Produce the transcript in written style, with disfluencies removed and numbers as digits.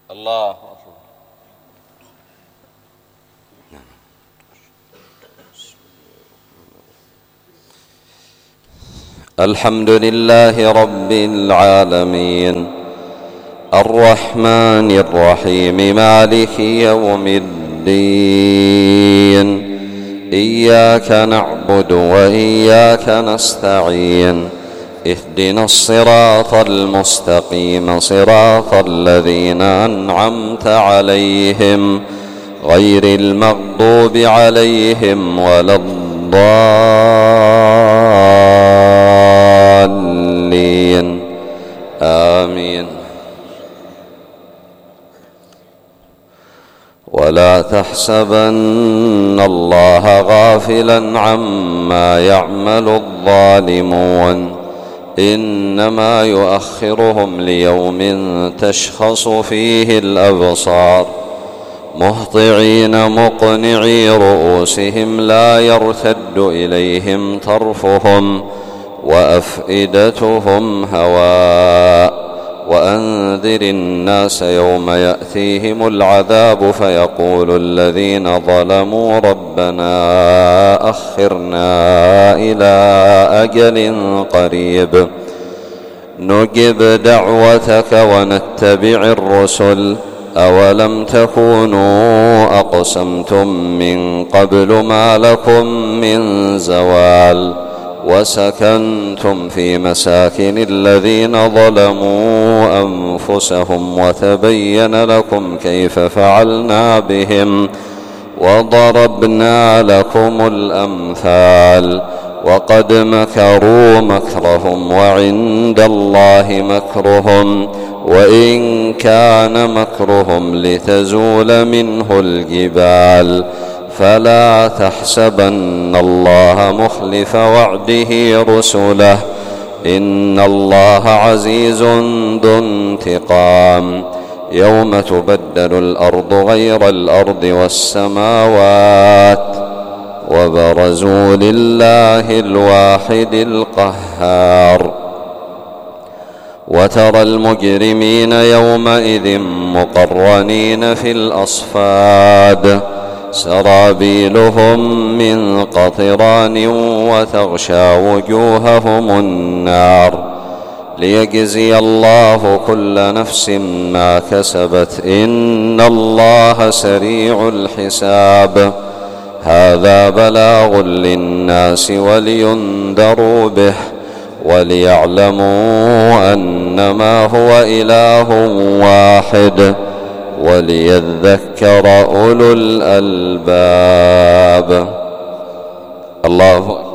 الله. الحمد لله رب العالمين الرحمن الرحيم مالك يوم الدين إياك نعبد وإياك نستعين اهدنا الصراط المستقيم صراط الذين أنعمت عليهم غير المغضوب عليهم ولا الضالين آمين. ولا تحسبن الله غافلا عما يعمل الظالمون إنما يؤخرهم ليوم تشخص فيه الأبصار مهطعين مقنعي رؤوسهم لا يرتد إليهم طرفهم وأفئدتهم هواء. وأنذر الناس يوم يأتيهم العذاب فيقول الذين ظلموا ربنا أخرنا إلى أجل قريب نجب دعوتك ونتبع الرسل أولم تكونوا أقسمتم من قبل ما لكم من زوال وسكنتم في مساكن الذين ظلموا أنفسهم وتبين لكم كيف فعلنا بهم وضربنا لكم الأمثال. وقد مكروا مكرهم وعند الله مكرهم وإن كان مكرهم لتزول منه الجبال فلا تحسبن الله مخلف وعده رسله إن الله عزيز ذو انتقام. يوم تبدل الأرض غير الأرض والسماوات وبرزوا لله الواحد القهار. وترى المجرمين يومئذ مقرنين في الأصفاد سرابيلهم من قطران وتغشى وجوههم النار ليجزي الله كل نفس ما كسبت إن الله سريع الحساب. هذا بلاغ للناس ولينذروا به وليعلموا أنما هو إله واحد وليذكر أولو الألباب. الله